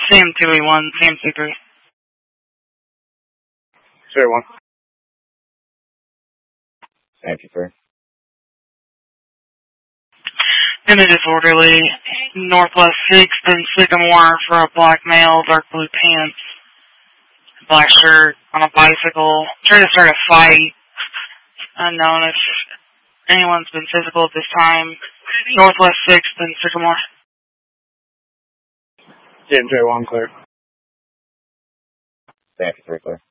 CM2E1, CMC3. Sure, 1. CMC3. In a disorderly, Northwest 6th and Sycamore for a black male, dark blue pants, black shirt, on a bicycle. Trying to start a fight. Unknown if anyone's been physical at this time. Northwest 6th and Sycamore. CMJ1 clear. CMC3 clear.